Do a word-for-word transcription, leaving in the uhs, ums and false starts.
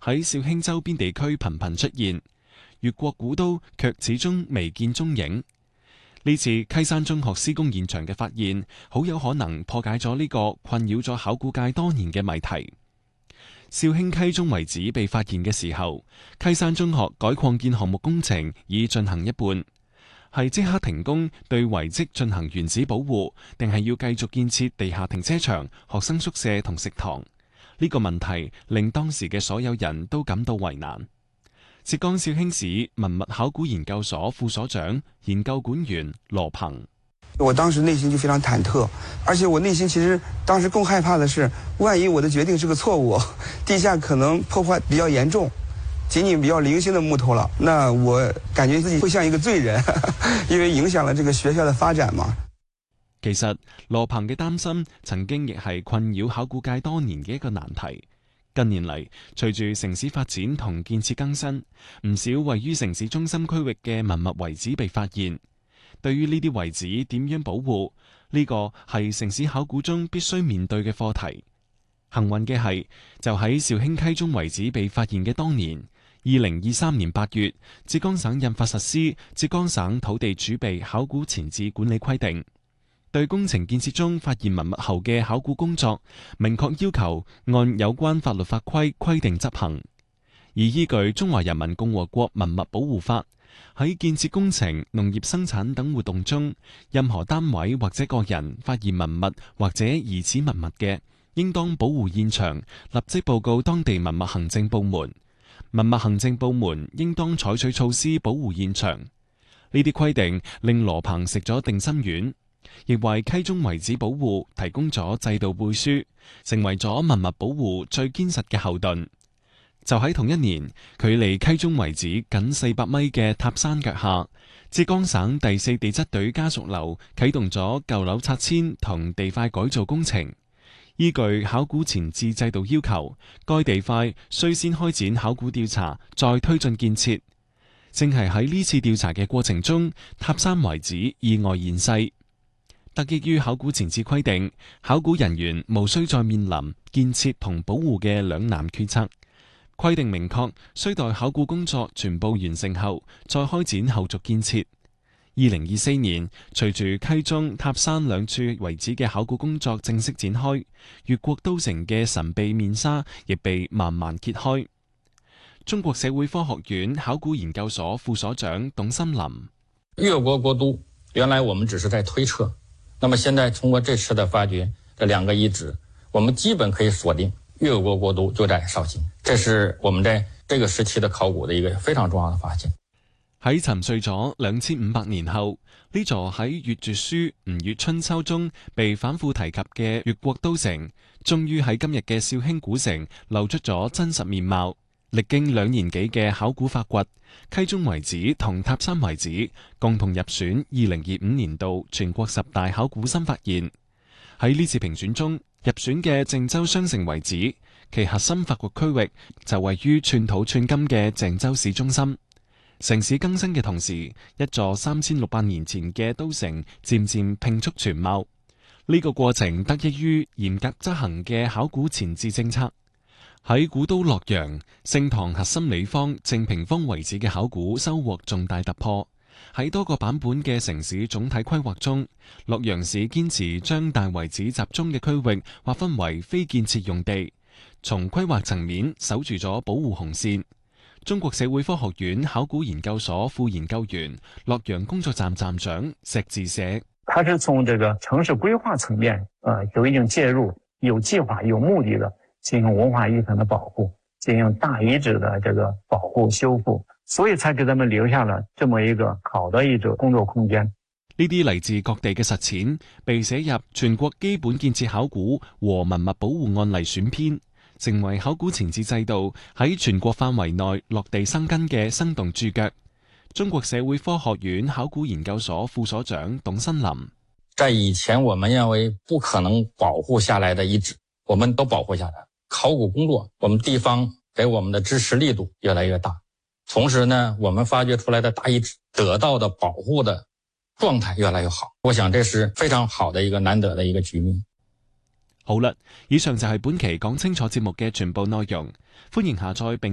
喺肇興周邊地區頻頻出現，越國古都卻始終未見蹤影。呢次溪山中學施工現場嘅發現，好有可能破解咗呢個困擾咗考古界多年嘅謎題。肇興溪中遺址被發現嘅時候，溪山中學改擴建項目工程已進行一半，係即刻停工對遺跡進行原址保護，定係要繼續建設地下停車場、學生宿舍同食堂？呢個問題令當時嘅所有人都感到為難。浙江紹興市文物考古研究所副所長、研究管員羅鵬： 我當時內心就非常忐忑，而且我內心其實當時更害怕的是，萬一我的決定是個錯誤，地下可能破壞比較嚴重，僅僅比較零星的木頭了，那我感覺自己會像一個罪人，因為影響了這個學校的發展嘛。 其實羅鵬嘅擔心曾經亦係困擾考古界多年嘅一個難題。近年嚟，隨住城市發展同建設更新，唔少位於城市中心區域嘅文物遺址被發現。對於呢啲遺址點樣保護，呢個係城市考古中必須面對嘅課題。幸運嘅係，就喺肇興溪中遺址被發現嘅當年，二零二三年八月，浙江省印發實施《浙江省土地儲備考古前置管理規定》。對工程建設中發現文物後嘅考古工作，明確要求按有關法律法規規定執行。而依據《中華人民共和國文物保護法》，喺建設工程、農業生產等活動中，任何單位或者個人發現文物或者疑似文物嘅，應當保護現場，立即報告當地文物行政部門。文物行政部門應當採取措施保護現場。呢啲規定令羅鵬食咗定心丸，亦為溪中遺址保護提供咗制度背書，成為咗文物保護最堅實嘅後盾。就喺同一年，距離溪中遺址僅四百米嘅塔山腳下，浙江省第四地質隊家屬樓啟動咗舊樓拆遷同地塊改造工程。依據考古前置制度要求，該地塊須先開展考古調查，再推進建設。正係喺呢次調查嘅過程中，塔山遺址意外現世。得益於考古前置規定，考古人員無需再面臨建設同保護嘅兩難決策。規定明確，需待考古工作全部完成後，再開展後續建設。二零二四年，隨住溪中、塔山兩處遺址嘅考古工作正式展開，越國都城嘅神秘面紗亦被慢慢揭開。中國社會科學院考古研究所副所長董森林： 越國國都，原來我們只是在推測，那麼現在通過這次的發掘，這兩個遺址，我們基本可以鎖定越國國都就在紹興，這是我們在這個時期的考古的一個非常重要的發現。 喺沉睡咗兩千五百年後，呢座喺《越絕書·吳越春秋》中被反覆提及嘅越國都城，終於喺今日嘅紹興古城露出咗真實面貌。歷經兩年幾嘅考古發掘，溪中遺址同塔山遺址共同入選二零二五年度全國十大考古新發現。喺呢次評選中，入選嘅鄭州雙城遺址，其核心發掘區域就位於寸土寸金嘅鄭州市中心。城市更新嘅同時，一座三千六百年前嘅都城漸漸拼出全貌。呢、這個過程得益於嚴格執行嘅考古前置政策。喺古都洛陽，盛唐核心里坊正平坊遺址嘅考古收穫重大突破。喺多個版本嘅城市總體規劃中，洛陽市堅持將大遺址集中嘅區域劃分為非建設用地，從規劃層面守住咗保護紅線。中國社會科學院考古研究所副研究員、洛陽工作站站長石志寫： 它是從這個城市規劃層面，呃，有一定介入，有計劃、有目的的進行文化遺產的保護，進行大遺址的這個保護修復，所以才給他們留下了這麼一個好的一種工作空間。 呢啲嚟自各地嘅實踐，被寫入全國基本建設考古和文物保護案例選篇，成為考古前置制度喺全國範圍內落地生根嘅生動注腳。中國社會科學院考古研究所副所長董森林： 在以前我們認為不可能保護下來的遺址，我們都保護下來。考古工作，我們地方給我們的支持力度越來越大，同時呢，我們發掘出來的大遺址得到的保護的狀態越來越好。我想這是非常好的一個難得的一個局面。 好啦，以上就係本期講清楚節目嘅全部內容，歡迎下載並